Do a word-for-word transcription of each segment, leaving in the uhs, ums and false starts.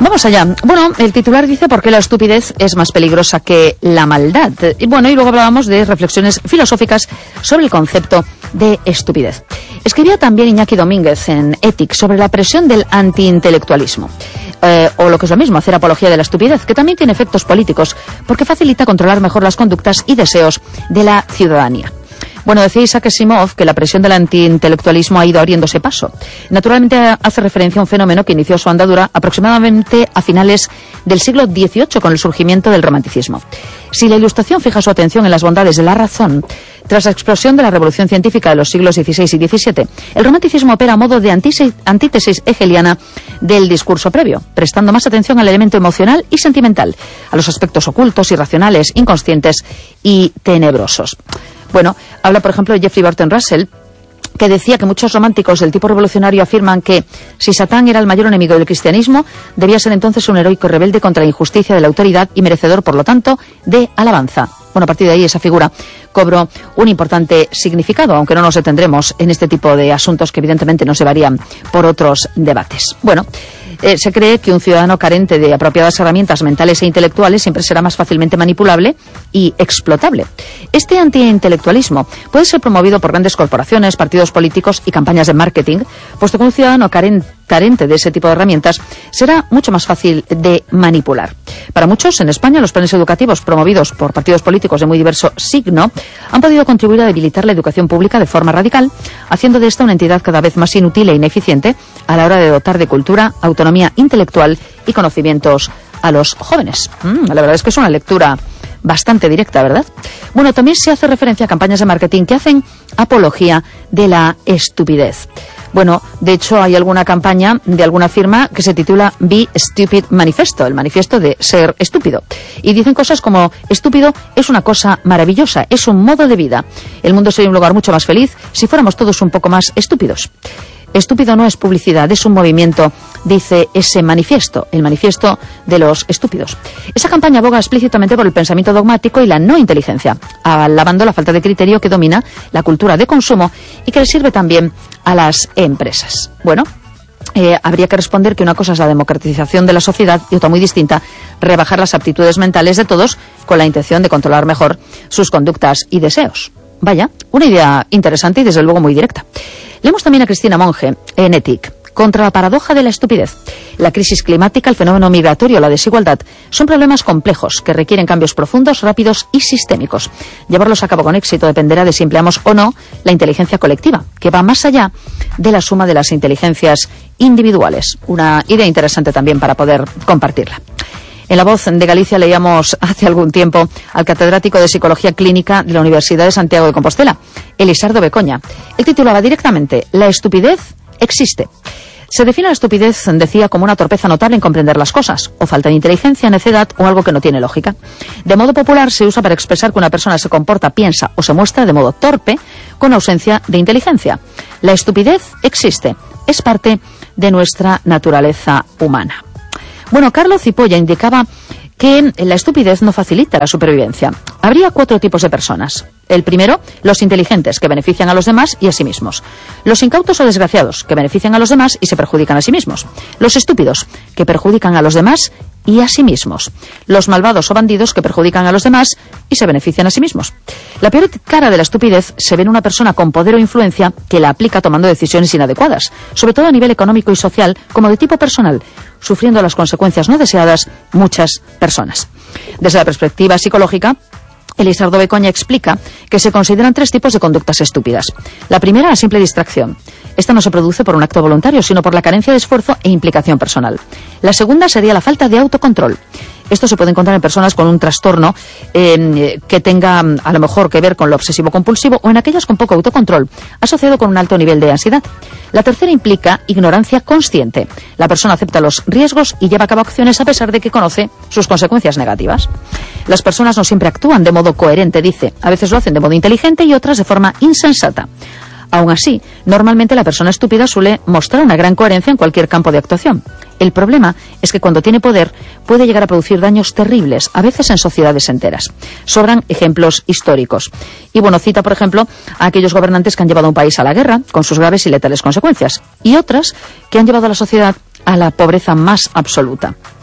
Vamos allá. Bueno, el titular dice por qué la estupidez es más peligrosa que la maldad. Y bueno, y luego hablábamos de reflexiones filosóficas sobre el concepto de estupidez. Escribía también Iñaki Domínguez en Ethics sobre la presión del antiintelectualismo. Eh, o lo que es lo mismo, hacer apología de la estupidez, que también tiene efectos políticos, porque facilita controlar mejor las conductas y deseos de la ciudadanía. Bueno, decía Isaac Asimov que la presión del antiintelectualismo ha ido abriéndose paso. Naturalmente hace referencia a un fenómeno que inició su andadura aproximadamente a finales del siglo dieciocho con el surgimiento del romanticismo. Si la Ilustración fija su atención en las bondades de la razón, tras la explosión de la revolución científica de los siglos dieciséis y diecisiete, el romanticismo opera a modo de antítesis hegeliana del discurso previo, prestando más atención al elemento emocional y sentimental, a los aspectos ocultos, irracionales, inconscientes y tenebrosos. Bueno, habla por ejemplo de Jeffrey Burton Russell, que decía que muchos románticos del tipo revolucionario afirman que si Satán era el mayor enemigo del cristianismo, debía ser entonces un heroico rebelde contra la injusticia de la autoridad y merecedor, por lo tanto, de alabanza. Bueno, a partir de ahí esa figura cobró un importante significado, aunque no nos detendremos en este tipo de asuntos que evidentemente no se varían por otros debates. Bueno, eh, se cree que un ciudadano carente de apropiadas herramientas mentales e intelectuales siempre será más fácilmente manipulable y explotable. Este antiintelectualismo puede ser promovido por grandes corporaciones, partidos políticos y campañas de marketing, puesto que un ciudadano carente carente de ese tipo de herramientas, será mucho más fácil de manipular. Para muchos, en España, los planes educativos promovidos por partidos políticos de muy diverso signo han podido contribuir a debilitar la educación pública de forma radical, haciendo de esta una entidad cada vez más inútil e ineficiente a la hora de dotar de cultura, autonomía intelectual y conocimientos a los jóvenes. Mm, la verdad es que es una lectura bastante directa, ¿verdad? Bueno, también se hace referencia a campañas de marketing que hacen apología de la estupidez. Bueno, de hecho hay alguna campaña de alguna firma que se titula Be Stupid Manifesto, el manifiesto de ser estúpido. Y dicen cosas como, estúpido es una cosa maravillosa, es un modo de vida. El mundo sería un lugar mucho más feliz si fuéramos todos un poco más estúpidos. Estúpido no es publicidad, es un movimiento, dice ese manifiesto, el manifiesto de los estúpidos. Esa campaña aboga explícitamente por el pensamiento dogmático y la no inteligencia, alabando la falta de criterio que domina la cultura de consumo y que le sirve también a las empresas. Bueno, eh, habría que responder que una cosa es la democratización de la sociedad y otra muy distinta, rebajar las aptitudes mentales de todos con la intención de controlar mejor sus conductas y deseos. Vaya, una idea interesante y desde luego muy directa. Leemos también a Cristina Monge en Ethic. Contra la paradoja de la estupidez. La crisis climática, el fenómeno migratorio, la desigualdad, son problemas complejos que requieren cambios profundos, rápidos y sistémicos. Llevarlos a cabo con éxito dependerá de si empleamos o no la inteligencia colectiva, que va más allá de la suma de las inteligencias individuales. Una idea interesante también para poder compartirla. En La Voz de Galicia leíamos hace algún tiempo al catedrático de Psicología Clínica de la Universidad de Santiago de Compostela, Elisardo Becoña. Él titulaba directamente, La estupidez existe. Se define la estupidez, decía, como una torpeza notable en comprender las cosas, o falta de inteligencia, necedad o algo que no tiene lógica. De modo popular se usa para expresar que una persona se comporta, piensa o se muestra de modo torpe, con ausencia de inteligencia. La estupidez existe, es parte de nuestra naturaleza humana. Bueno, Carlo Cipolla indicaba que la estupidez no facilita la supervivencia. Habría cuatro tipos de personas. El primero, los inteligentes, que benefician a los demás y a sí mismos. Los incautos o desgraciados, que benefician a los demás y se perjudican a sí mismos. Los estúpidos, que perjudican a los demás y a sí mismos. Los malvados o bandidos, que perjudican a los demás y se benefician a sí mismos. La peor cara de la estupidez se ve en una persona con poder o influencia que la aplica tomando decisiones inadecuadas, sobre todo a nivel económico y social, como de tipo personal, sufriendo las consecuencias no deseadas muchas personas. Desde la perspectiva psicológica, Elisardo Becoña explica que se consideran tres tipos de conductas estúpidas. La primera, la simple distracción. Esta no se produce por un acto voluntario, sino por la carencia de esfuerzo e implicación personal. La segunda sería la falta de autocontrol. Esto se puede encontrar en personas con un trastorno eh, que tenga a lo mejor que ver con lo obsesivo-compulsivo o en aquellas con poco autocontrol, asociado con un alto nivel de ansiedad. La tercera implica ignorancia consciente. La persona acepta los riesgos y lleva a cabo acciones a pesar de que conoce sus consecuencias negativas. Las personas no siempre actúan de modo coherente, dice. A veces lo hacen de modo inteligente y otras de forma insensata. Aún así, normalmente la persona estúpida suele mostrar una gran coherencia en cualquier campo de actuación. El problema es que cuando tiene poder puede llegar a producir daños terribles, a veces en sociedades enteras. Sobran ejemplos históricos. Y bueno, cita por ejemplo a aquellos gobernantes que han llevado a un país a la guerra, con sus graves y letales consecuencias, y otras que han llevado a la sociedad a la pobreza más absoluta.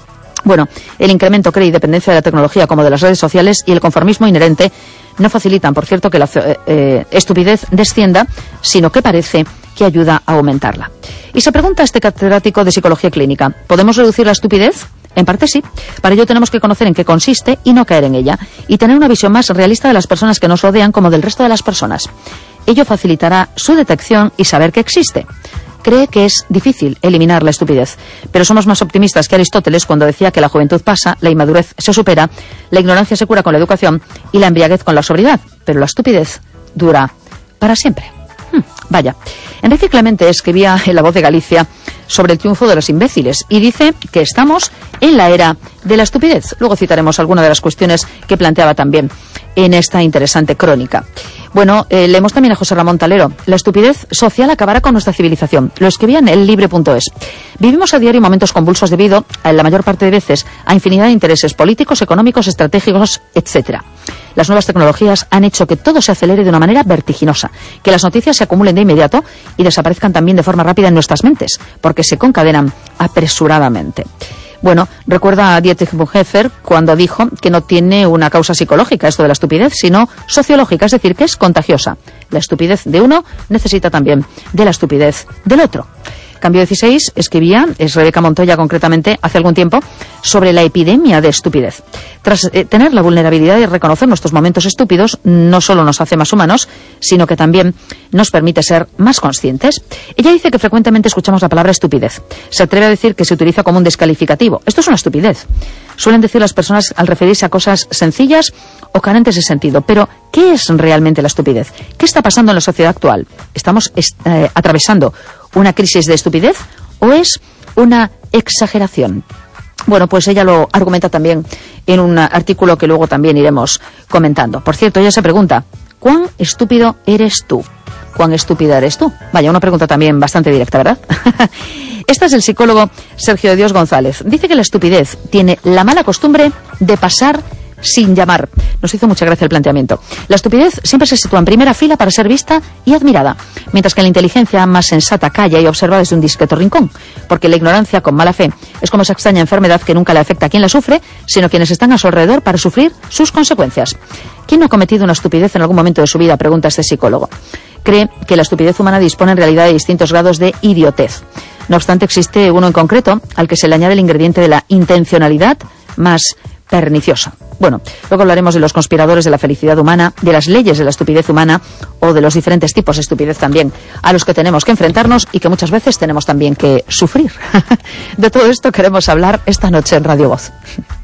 Bueno, el incremento, cree, y dependencia de la tecnología como de las redes sociales y el conformismo inherente no facilitan, por cierto, que la eh, estupidez descienda, sino que parece que ayuda a aumentarla. Y se pregunta este catedrático de psicología clínica, ¿podemos reducir la estupidez? En parte sí. Para ello tenemos que conocer en qué consiste y no caer en ella, y tener una visión más realista de las personas que nos rodean como del resto de las personas. Ello facilitará su detección y saber que existe. Cree que es difícil eliminar la estupidez, pero somos más optimistas que Aristóteles cuando decía que la juventud pasa, la inmadurez se supera, la ignorancia se cura con la educación y la embriaguez con la sobriedad, pero la estupidez dura para siempre. Hmm, vaya. Enrique Clemente escribía en La Voz de Galicia sobre el triunfo de los imbéciles y dice que estamos en la era de la estupidez. Luego citaremos algunas de las cuestiones que planteaba también en esta interesante crónica. Bueno, eh, leemos también a José Ramón Talero. La estupidez social acabará con nuestra civilización. Lo escribía en el libre punto es. Vivimos a diario momentos convulsos debido, en la mayor parte de veces, a infinidad de intereses políticos, económicos, estratégicos, etcétera. Las nuevas tecnologías han hecho que todo se acelere de una manera vertiginosa, que las noticias se acumulen de inmediato y desaparezcan también de forma rápida en nuestras mentes, porque se concadenan apresuradamente. Bueno, recuerda a Dietrich Bonhoeffer cuando dijo que no tiene una causa psicológica esto de la estupidez, sino sociológica, es decir, que es contagiosa. La estupidez de uno necesita también de la estupidez del otro. Cambio dieciséis escribía, es Rebeca Montoya concretamente, hace algún tiempo, sobre la epidemia de estupidez. Tras eh, tener la vulnerabilidad de reconocer nuestros momentos estúpidos, no solo nos hace más humanos, sino que también nos permite ser más conscientes. Ella dice que frecuentemente escuchamos la palabra estupidez. Se atreve a decir que se utiliza como un descalificativo. Esto es una estupidez. Suelen decir las personas al referirse a cosas sencillas o carentes de sentido. Pero, ¿qué es realmente la estupidez? ¿Qué está pasando en la sociedad actual? ¿Estamos eh, atravesando una crisis de estupidez o es una exageración? Bueno, pues ella lo argumenta también en un artículo que luego también iremos comentando. Por cierto, ella se pregunta, ¿cuán estúpido eres tú? ¿Cuán estúpida eres tú? Vaya, una pregunta también bastante directa, ¿verdad? Este es el psicólogo Sergio de Dios González. Dice que la estupidez tiene la mala costumbre de pasar sin llamar. Nos hizo mucha gracia el planteamiento. La estupidez siempre se sitúa en primera fila para ser vista y admirada, mientras que la inteligencia más sensata calla y observa desde un discreto rincón, porque la ignorancia con mala fe es como esa extraña enfermedad que nunca le afecta a quien la sufre, sino a quienes están a su alrededor para sufrir sus consecuencias. ¿Quién no ha cometido una estupidez en algún momento de su vida?, pregunta este psicólogo. Cree que la estupidez humana dispone en realidad de distintos grados de idiotez. No obstante, existe uno en concreto al que se le añade el ingrediente de la intencionalidad más perniciosa. Bueno, luego hablaremos de los conspiradores de la felicidad humana, de las leyes de la estupidez humana o de los diferentes tipos de estupidez también a los que tenemos que enfrentarnos y que muchas veces tenemos también que sufrir. De todo esto queremos hablar esta noche en Radio Voz.